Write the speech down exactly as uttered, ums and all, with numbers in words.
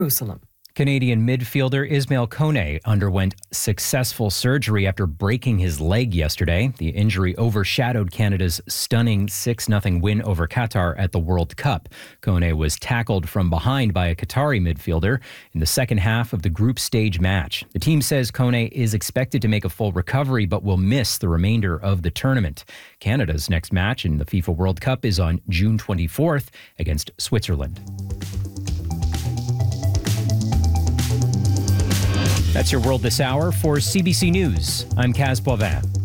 Jerusalem. Canadian midfielder Ismail Kone underwent successful surgery after breaking his leg yesterday. The injury overshadowed Canada's stunning six nothing win over Qatar at the World Cup. Kone was tackled from behind by a Qatari midfielder in the second half of the group stage match. The team says Kone is expected to make a full recovery but will miss the remainder of the tournament. Canada's next match in the FIFA World Cup is on June twenty-fourth against Switzerland. That's your World This Hour. For C B C News, I'm Kaz Boivin.